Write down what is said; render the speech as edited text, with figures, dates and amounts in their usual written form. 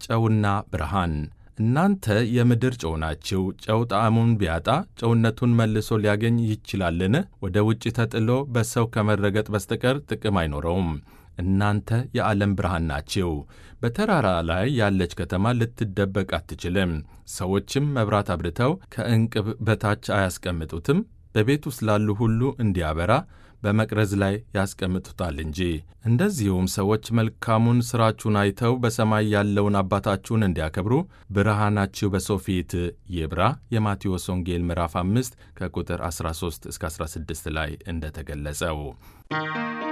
ጨውና ብርሃን። እናንተ የምድር ጨው ናችሁ። ጨው ጣዕሙን ቢያጣ ጨውነቱን መልሶ ሊያገኝ ይችላልን? ወደ ውጭ ተጥሎ በሰው ከመረገጥ በስተቀር ጥቅም አይኖረውም። እናንተ የዓለም ብርሃን ናችሁ። በተራራ ላይ ያለች ከተማ ልትደበቅ አትችልም። ሰዎችም መብራት አብርተው ከዕንቅብ በታች አያስቀምጡትም፣ በቤት ውስጥ ላሉ ሁሉ እንዲያበራ በመቅረዝ ላይ ያስቀምጡታል እንጂ። እንደዚሁም ሰዎች መልካሙን ሥራችሁን አይተው በሰማይ ያለውን አባታችሁን እንዲያከብሩ ብርሃናችሁ በሰው ፊት ይብራ። የማቴዎስ ወንጌል ምዕራፍ 5 ከቁጥር 13 እስከ 16 ላይ እንደተገለጸው